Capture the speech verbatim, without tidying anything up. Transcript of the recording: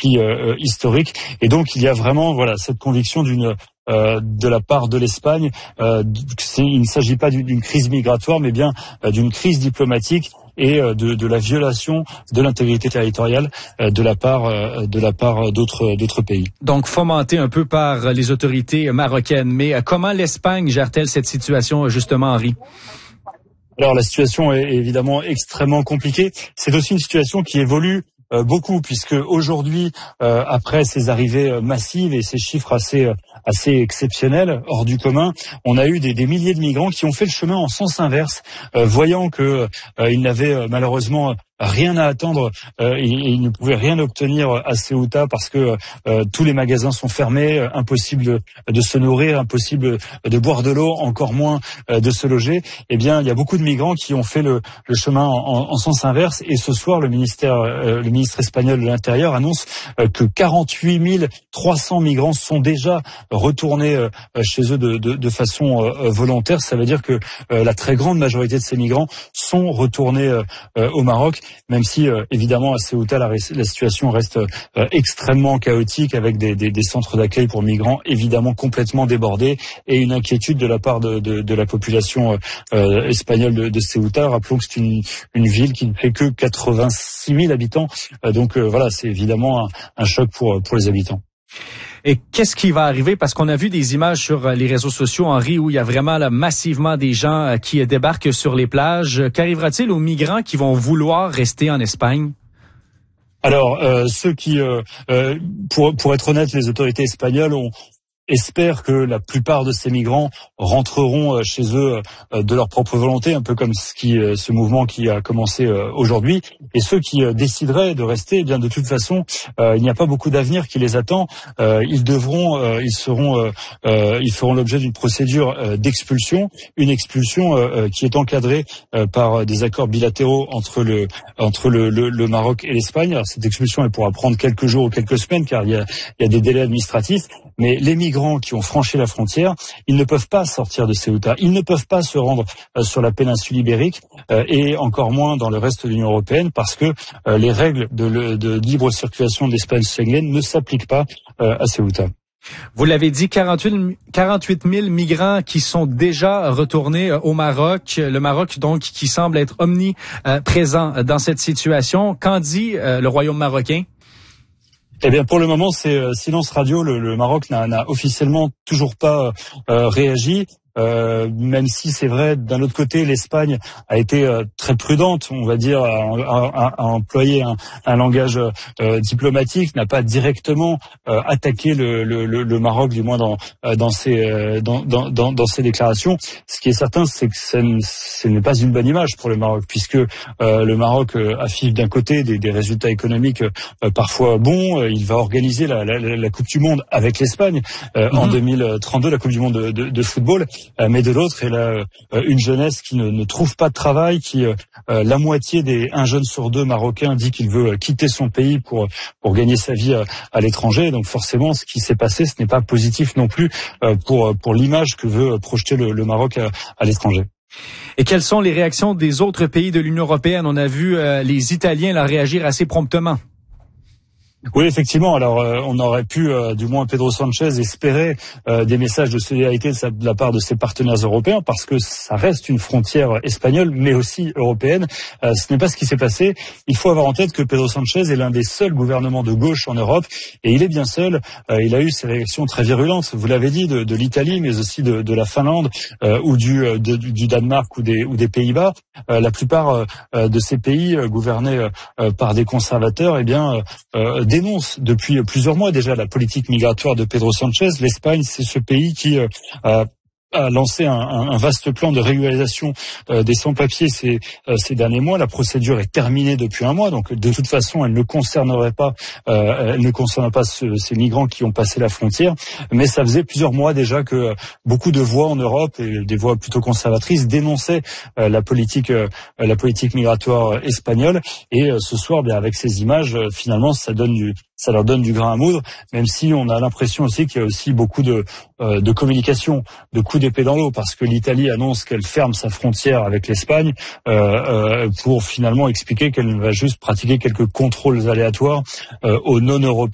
conflit euh, historique. Et donc il y a vraiment voilà cette conviction d'une Euh, de la part de l'Espagne, euh, c'est, il ne s'agit pas d'une, d'une crise migratoire, mais bien euh, d'une crise diplomatique et euh, de, de la violation de l'intégrité territoriale euh, de la part euh, de la part d'autres d'autres pays. Donc fomenté un peu par les autorités marocaines. Mais euh, comment l'Espagne gère-t-elle cette situation justement, Henri? Alors la situation est évidemment extrêmement compliquée. C'est aussi une situation qui évolue Euh, beaucoup, puisque aujourd'hui, euh, après ces arrivées euh, massives et ces chiffres assez euh, assez exceptionnels, hors du commun, on a eu des, des milliers de migrants qui ont fait le chemin en sens inverse, euh, voyant que euh, ils n'avaient euh, malheureusement rien à attendre euh, et, et ils ne pouvaient rien obtenir à Ceuta parce que euh, tous les magasins sont fermés, euh, impossible de, de se nourrir, impossible de boire de l'eau, encore moins euh, de se loger. Eh bien, il y a beaucoup de migrants qui ont fait le, le chemin en, en sens inverse. Et ce soir, le ministère, euh, le ministre espagnol de l'Intérieur annonce euh, que quarante-huit mille trois cents migrants sont déjà retournés euh, chez eux de, de, de façon euh, volontaire. Ça veut dire que euh, la très grande majorité de ces migrants sont retournés euh, au Maroc. Même si, euh, évidemment, à Ceuta, la, la situation reste euh, extrêmement chaotique avec des, des, des centres d'accueil pour migrants évidemment complètement débordés et une inquiétude de la part de, de, de la population euh, espagnole de, de Ceuta. Rappelons que c'est une, une ville qui ne fait que quatre-vingt-six mille habitants. Euh, donc euh, voilà, c'est évidemment un, un choc pour, pour les habitants. Et qu'est-ce qui va arriver? Parce qu'on a vu des images sur les réseaux sociaux, Henri, où il y a vraiment là, massivement des gens qui débarquent sur les plages. Qu'arrivera-t-il aux migrants qui vont vouloir rester en Espagne? Alors, euh, ceux qui, euh, euh, pour, pour être honnête, les autorités espagnoles ont espèrent que la plupart de ces migrants rentreront chez eux de leur propre volonté, un peu comme ce, qui, ce mouvement qui a commencé aujourd'hui. Et ceux qui décideraient de rester, eh bien de toute façon, euh, il n'y a pas beaucoup d'avenir qui les attend. Euh, ils devront, euh, ils seront, euh, ils feront l'objet d'une procédure euh, d'expulsion, une expulsion euh, qui est encadrée euh, par des accords bilatéraux entre le entre le, le, le Maroc et l'Espagne. Alors, cette expulsion, elle pourra prendre quelques jours ou quelques semaines, car il y a, il y a des délais administratifs. Mais les migrants qui ont franchi la frontière, ils ne peuvent pas sortir de Ceuta. Ils ne peuvent pas se rendre euh, sur la péninsule ibérique euh, et encore moins dans le reste de l'Union européenne parce que euh, les règles de, le, de libre circulation de l'espace Schengen ne s'appliquent pas euh, à Ceuta. Vous l'avez dit, quarante-huit mille migrants qui sont déjà retournés au Maroc. Le Maroc, donc, qui semble être omniprésent dans cette situation. Qu'en dit euh, le Royaume marocain? Eh bien, pour le moment, c'est euh, silence radio. Le, le Maroc n'a, n'a officiellement toujours pas euh, réagi. Euh, même si c'est vrai, d'un autre côté, l'Espagne a été euh, très prudente, on va dire, à, à, à employer un, un langage euh, diplomatique, n'a pas directement euh, attaqué le, le, le Maroc, du moins dans, dans, ses, euh, dans, dans, dans, dans ses déclarations. Ce qui est certain, c'est que ce, ce n'est pas une bonne image pour le Maroc, puisque euh, le Maroc euh, affiche d'un côté des, des résultats économiques euh, parfois bons. Il va organiser la, la, la Coupe du Monde avec l'Espagne euh, mmh. en deux mille trente-deux, la Coupe du Monde de, de, de football. Mais de l'autre, elle a une jeunesse qui ne, ne trouve pas de travail, qui euh, la moitié des un jeune sur deux marocains dit qu'il veut quitter son pays pour pour gagner sa vie à, à l'étranger. Donc forcément, ce qui s'est passé, ce n'est pas positif non plus euh, pour pour l'image que veut projeter le, le Maroc à, à l'étranger. Et quelles sont les réactions des autres pays de l'Union européenne? On a vu euh, les Italiens là réagir assez promptement. Oui, effectivement. Alors, euh, on aurait pu, euh, du moins Pedro Sanchez, espérer euh, des messages de solidarité de, sa, de la part de ses partenaires européens, parce que ça reste une frontière espagnole, mais aussi européenne. Euh, ce n'est pas ce qui s'est passé. Il faut avoir en tête que Pedro Sanchez est l'un des seuls gouvernements de gauche en Europe, et il est bien seul. Euh, il a eu ces réactions très virulentes, vous l'avez dit, de, de l'Italie, mais aussi de, de la Finlande euh, ou du, de, du Danemark ou des, ou des Pays-Bas. Euh, la plupart euh, de ces pays euh, gouvernés euh, par des conservateurs, eh bien, euh, dénonce depuis plusieurs mois déjà la politique migratoire de Pedro Sanchez. L'Espagne, c'est ce pays qui euh, a a lancé un, un vaste plan de régularisation euh, des sans-papiers ces, euh, ces derniers mois. La procédure est terminée depuis un mois, donc de toute façon, elle ne concernerait pas, euh, elle ne concerne pas ce, ces migrants qui ont passé la frontière. Mais ça faisait plusieurs mois déjà que beaucoup de voix en Europe, et des voix plutôt conservatrices, dénonçaient euh, la politique, euh, la politique migratoire espagnole. Et euh, ce soir, bien avec ces images, euh, finalement, ça donne du ça leur donne du grain à moudre, même si on a l'impression aussi qu'il y a aussi beaucoup de, euh, de communication, de coups d'épée dans l'eau, parce que l'Italie annonce qu'elle ferme sa frontière avec l'Espagne euh, euh, pour finalement expliquer qu'elle va juste pratiquer quelques contrôles aléatoires euh, aux non-européens.